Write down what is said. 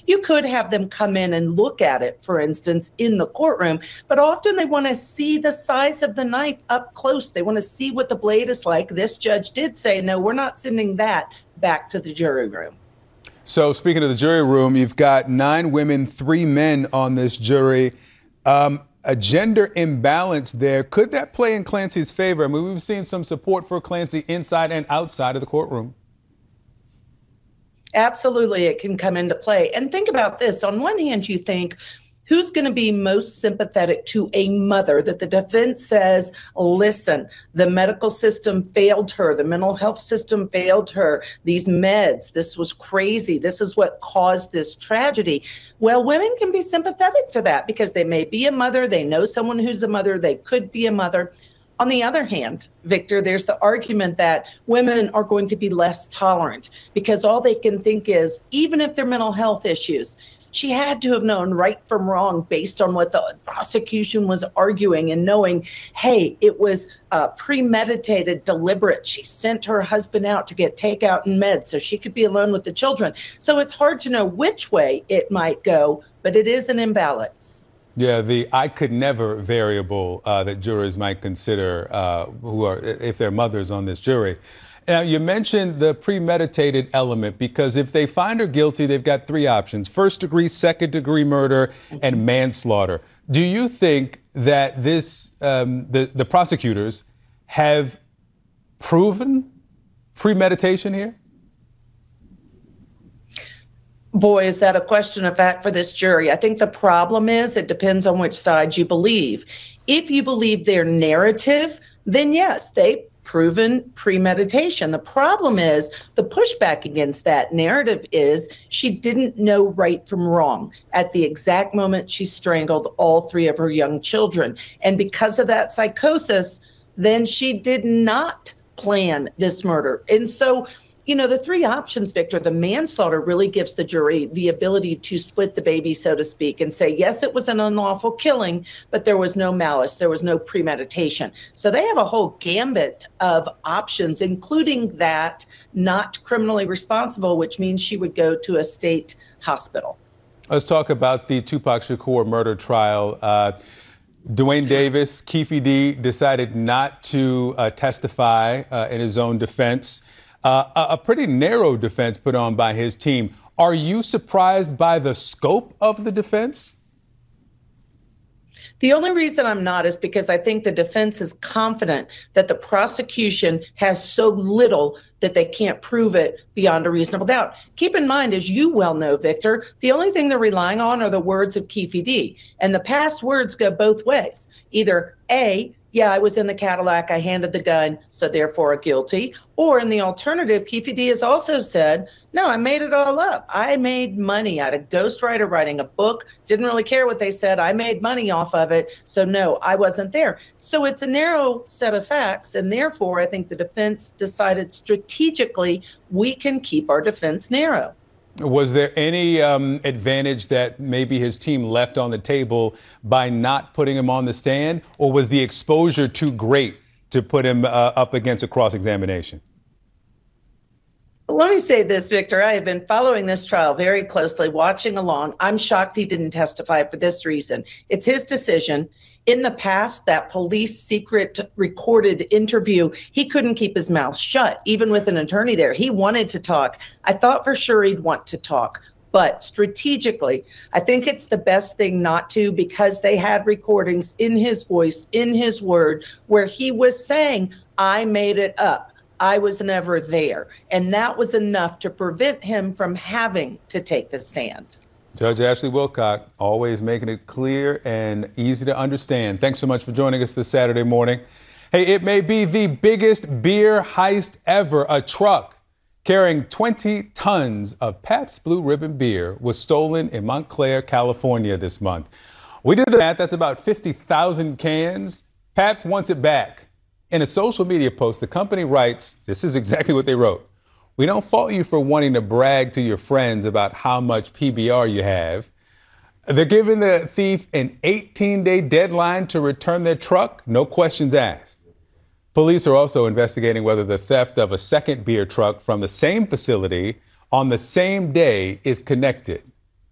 You could have them come in and look at it, for instance, in the courtroom, but often they want to see the size of the knife up close. They want to see what the blade is like. This judge did say, no, we're not sending that back to the jury room. So speaking of the jury room, you've got 9 women, 3 men on this jury. A gender imbalance there. Could that play in Clancy's favor? I mean, we've seen some support for Clancy inside and outside of the courtroom. Absolutely, it can come into play. And think about this. On one hand, you think, who's going to be most sympathetic to a mother that the defense says, listen, the medical system failed her, the mental health system failed her, these meds, this was crazy, this is what caused this tragedy. Well, women can be sympathetic to that because they may be a mother, they know someone who's a mother, they could be a mother. On the other hand, Victor, there's the argument that women are going to be less tolerant because all they can think is, even if they're mental health issues, she had to have known right from wrong based on what the prosecution was arguing and knowing, hey, it was premeditated, deliberate. She sent her husband out to get takeout and meds so she could be alone with the children. So it's hard to know which way it might go, but it is an imbalance. Yeah, the I could never variable that jurors might consider if they're mothers on this jury. Now, you mentioned the premeditated element because if they find her guilty, they've got 3 options: first degree, second degree murder, and manslaughter. Do you think that the prosecutors have proven premeditation here? Boy, is that a question of fact for this jury. I think the problem is it depends on which side you believe. If you believe their narrative, then yes, they proven premeditation. The problem is the pushback against that narrative is she didn't know right from wrong at the exact moment she strangled all 3 of her young children. And because of that psychosis, then she did not plan this murder. And so, you know, the 3 options, Victor, the manslaughter really gives the jury the ability to split the baby, so to speak, and say, yes, it was an unlawful killing, but there was no malice, there was no premeditation. So they have a whole gambit of options, including that not criminally responsible, which means she would go to a state hospital. Let's talk about the Tupac Shakur murder trial. Duane Davis, Keffe D, decided not to testify in his own defense. A pretty narrow defense put on by his team. Are you surprised by the scope of the defense? The only reason I'm not is because I think the defense is confident that the prosecution has so little that they can't prove it beyond a reasonable doubt. Keep in mind, as you well know, Victor, the only thing they're relying on are the words of Keffe D. And the past words go both ways. Either A, yeah, I was in the Cadillac, I handed the gun, so therefore guilty. Or in the alternative, Keffe D has also said, no, I made it all up. I made money. I had a ghostwriter writing a book, didn't really care what they said. I made money off of it. So no, I wasn't there. So it's a narrow set of facts. And therefore, I think the defense decided strategically we can keep our defense narrow. Was there any advantage that maybe his team left on the table by not putting him on the stand, or was the exposure too great to put him up against a cross-examination? Let me say this, Victor. I have been following this trial very closely, watching along. I'm shocked he didn't testify for this reason. It's his decision. In the past, that police secret recorded interview, he couldn't keep his mouth shut, even with an attorney there. He wanted to talk. I thought for sure he'd want to talk. But strategically, I think it's the best thing not to, because they had recordings in his voice, in his word, where he was saying, I made it up. I was never there. And that was enough to prevent him from having to take the stand. Judge Ashley Wilcock, always making it clear and easy to understand. Thanks so much for joining us this Saturday morning. Hey, it may be the biggest beer heist ever. A truck carrying 20 tons of Pabst Blue Ribbon beer was stolen in Montclair, California this month. We did the math. That's about 50,000 cans. Pabst wants it back. In a social media post, the company writes, this is exactly what they wrote. We don't fault you for wanting to brag to your friends about how much PBR you have. They're giving the thief an 18-day deadline to return their truck, no questions asked. Police are also investigating whether the theft of a second beer truck from the same facility on the same day is connected.